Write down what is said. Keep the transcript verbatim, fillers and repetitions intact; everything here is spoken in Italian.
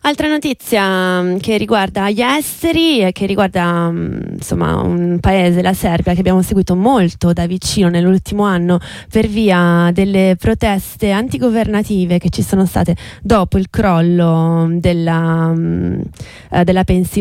Altra notizia mh, che riguarda gli esteri e che riguarda mh, insomma un paese, la Serbia, che abbiamo seguito molto da vicino nell'ultimo anno per via delle proteste antigovernative che ci sono state dopo il crollo della, mh, eh, della Pennsylvania